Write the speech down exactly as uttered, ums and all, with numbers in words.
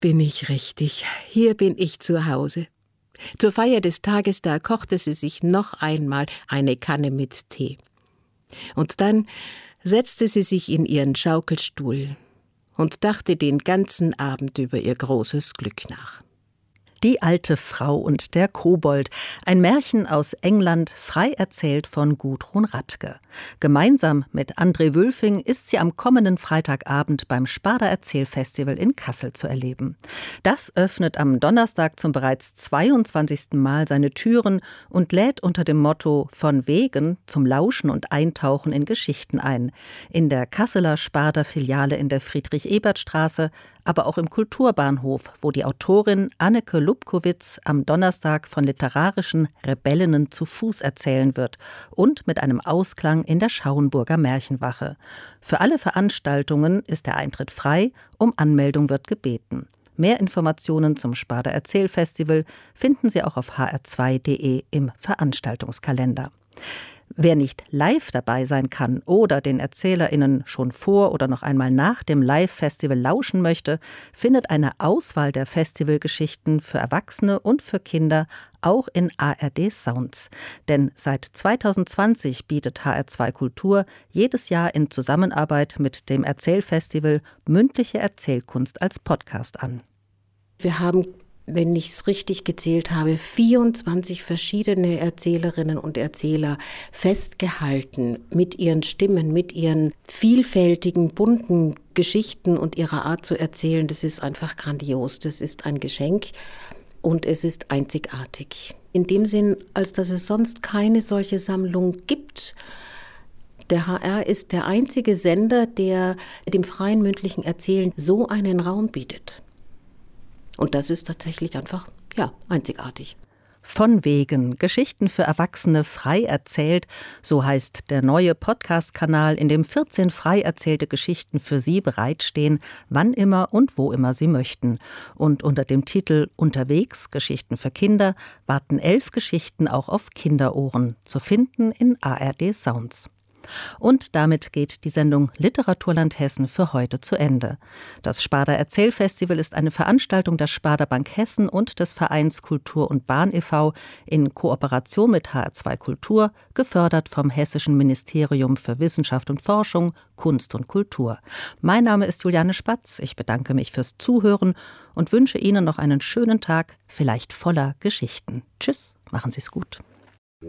bin ich richtig. Hier bin ich zu Hause. Zur Feier des Tages, da kochte sie sich noch einmal eine Kanne mit Tee. Und dann setzte sie sich in ihren Schaukelstuhl und dachte den ganzen Abend über ihr großes Glück nach. Die alte Frau und der Kobold, ein Märchen aus England, frei erzählt von Gudrun Radke. Gemeinsam mit André Wülfing ist sie am kommenden Freitagabend beim Sparda Erzählfestival in Kassel zu erleben. Das öffnet am Donnerstag zum bereits zweiundzwanzigsten Mal seine Türen und lädt unter dem Motto »Von Wegen« zum Lauschen und Eintauchen in Geschichten ein. In der Kasseler Sparda-Filiale in der Friedrich-Ebert-Straße, aber auch im Kulturbahnhof, wo die Autorin Anneke Lubkowitz am Donnerstag von literarischen Rebellinnen zu Fuß erzählen wird und mit einem Ausklang in der Schauenburger Märchenwache. Für alle Veranstaltungen ist der Eintritt frei, um Anmeldung wird gebeten. Mehr Informationen zum Sparda Erzählfestival finden Sie auch auf h r zwei punkt d e im Veranstaltungskalender. Wer nicht live dabei sein kann oder den ErzählerInnen schon vor oder noch einmal nach dem Live-Festival lauschen möchte, findet eine Auswahl der Festivalgeschichten für Erwachsene und für Kinder auch in A R D Sounds. Denn seit zweitausendzwanzig bietet H R zwei Kultur jedes Jahr in Zusammenarbeit mit dem Erzählfestival mündliche Erzählkunst als Podcast an. Wir haben, wenn ich es richtig gezählt habe, vierundzwanzig verschiedene Erzählerinnen und Erzähler festgehalten mit ihren Stimmen, mit ihren vielfältigen, bunten Geschichten und ihrer Art zu erzählen. Das ist einfach grandios, das ist ein Geschenk und es ist einzigartig. In dem Sinn, als dass es sonst keine solche Sammlung gibt. Der H R ist der einzige Sender, der dem freien mündlichen Erzählen so einen Raum bietet. Und das ist tatsächlich einfach, ja, einzigartig. Von Wegen, Geschichten für Erwachsene frei erzählt, so heißt der neue Podcast-Kanal, in dem vierzehn frei erzählte Geschichten für Sie bereitstehen, wann immer und wo immer Sie möchten. Und unter dem Titel Unterwegs, Geschichten für Kinder, warten elf Geschichten auch auf Kinderohren, zu finden in A R D Sounds. Und damit geht die Sendung Literaturland Hessen für heute zu Ende. Das Sparda Erzählfestival ist eine Veranstaltung der Sparda Bank Hessen und des Vereins Kultur und Bahn e V in Kooperation mit H R zwei Kultur, gefördert vom Hessischen Ministerium für Wissenschaft und Forschung, Kunst und Kultur. Mein Name ist Juliane Spatz. Ich bedanke mich fürs Zuhören und wünsche Ihnen noch einen schönen Tag, vielleicht voller Geschichten. Tschüss, machen Sie es gut.